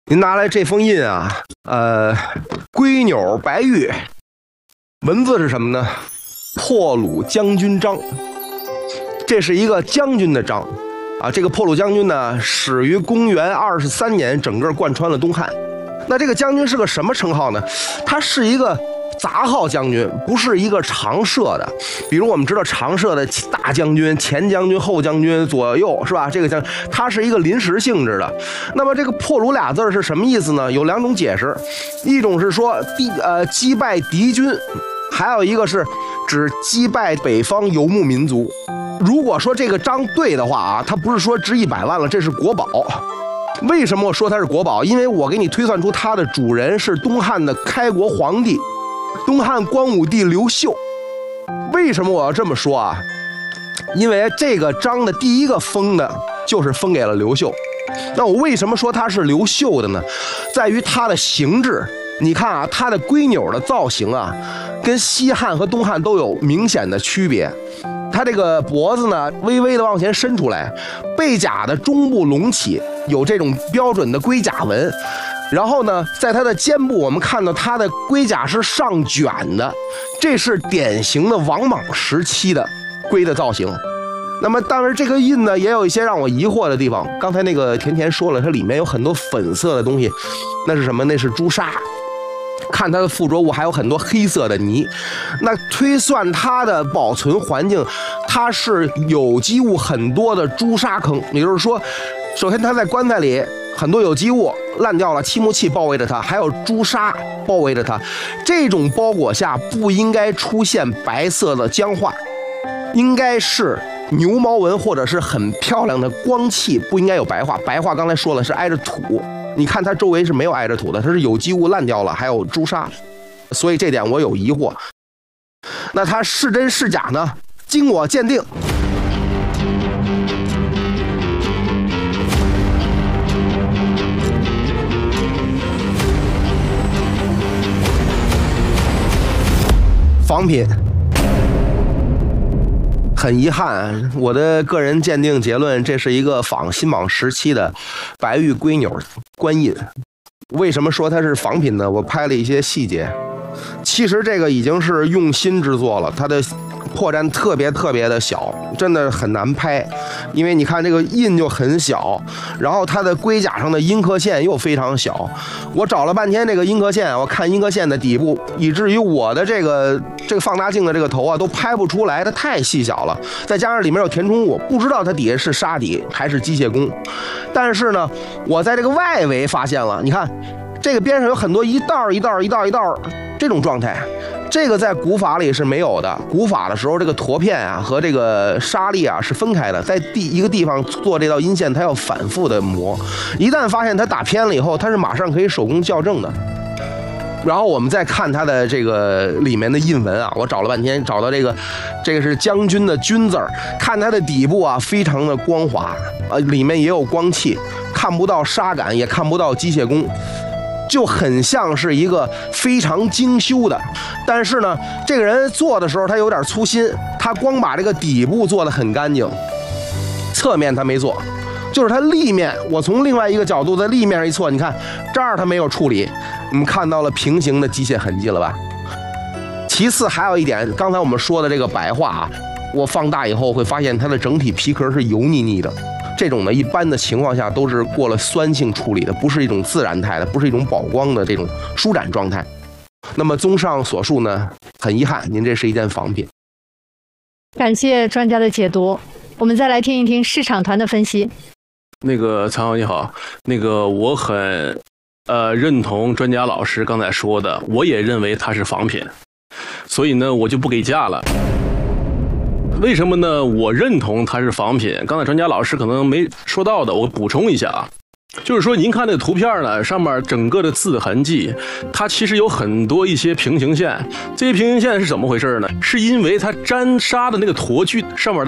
您拿来这封印啊，龟钮白玉，文字是什么呢？破虏将军章，这是一个将军的章啊。这个破虏将军呢，始于公元23年，整个贯穿了东汉。那这个将军是个什么称号呢？他是一个杂号将军，不是一个常设的。比如我们知道常设的大将军、前将军、后将军、左右，是吧？这个将他是一个临时性质的。那么这个破虏俩字是什么意思呢？有两种解释，一种是说击败敌军，还有一个是指击败北方游牧民族。如果说这个章对的话啊，它不是说值100万了，这是国宝。为什么我说它是国宝？因为我给你推算出它的主人是东汉的开国皇帝，东汉光武帝刘秀。为什么我要这么说啊？因为这个章的第一个封的就是封给了刘秀。那我为什么说它是刘秀的呢？在于它的形制。你看啊，它的龟钮的造型啊，跟西汉和东汉都有明显的区别。它这个脖子呢，微微的往前伸出来，背甲的中部隆起，有这种标准的龟甲纹。然后呢，在它的肩部，我们看到它的龟甲是上卷的，这是典型的王莽时期的龟的造型。那么当然这个印呢，也有一些让我疑惑的地方。刚才那个甜甜说了，它里面有很多粉色的东西，那是什么？那是朱砂。看它的附着物还有很多黑色的泥，那推算它的保存环境，它是有机物很多的朱砂坑。也就是说，首先它在棺材里很多有机物烂掉了，漆木器包围着它，还有朱砂包围着它。这种包裹下不应该出现白色的僵化，应该是牛毛纹或者是很漂亮的光气，不应该有白化。白化刚才说了是挨着土，你看它周围是没有挨着土的，它是有机物烂掉了，还有朱砂，所以这点我有疑惑。那它是真是假呢？经我鉴定，仿品。很遗憾，我的个人鉴定结论，这是一个新莽时期的白玉龟钮官印。为什么说它是仿品呢？我拍了一些细节，其实这个已经是用心制作了，它的破绽特别的小，真的很难拍。因为你看这个印就很小，然后它的龟甲上的阴刻线又非常小。我找了半天这个阴刻线，我看阴刻线的底部，以至于我的这个放大镜的这个头啊都拍不出来，它太细小了。再加上里面有填充物，不知道它底下是沙底还是机械工。但是呢，我在这个外围发现了，你看这个边上有很多一道这种状态。这个在古法里是没有的。古法的时候，这个驼片啊和这个沙粒啊是分开的，在一个地方做这道阴线，它要反复的磨。一旦发现它打偏了以后，它是马上可以手工校正的。然后我们再看它的这个里面的印纹啊，我找了半天，找到这个是将军的军字儿，看它的底部啊非常的光滑，里面也有光气，看不到砂感，也看不到机械工。就很像是一个非常精修的，但是呢，这个人做的时候他有点粗心，他光把这个底部做得很干净，侧面他没做，就是他立面，我从另外一个角度在立面一错，你看这儿他没有处理，我们看到了平行的机械痕迹了吧？其次还有一点，刚才我们说的这个白化啊，我放大以后会发现它的整体皮壳是油腻腻的。这种呢，一般的情况下都是过了酸性处理的，不是一种自然态的，不是一种保光的这种舒展状态。那么综上所述呢，很遗憾，您这是一件仿品。 感谢专家的解读，我们再来听一听市场团的分析。 那个曹你好，我很认同专家老师刚才说的，我也认为它是仿品，所以呢我就不给价了。为什么呢？我认同它是仿品。刚才专家老师可能没说到的，我补充一下啊，就是说您看这个图片呢，上面整个的字痕迹，它其实有很多一些平行线。这些平行线是怎么回事呢？是因为它沾砂的那个驼具上面的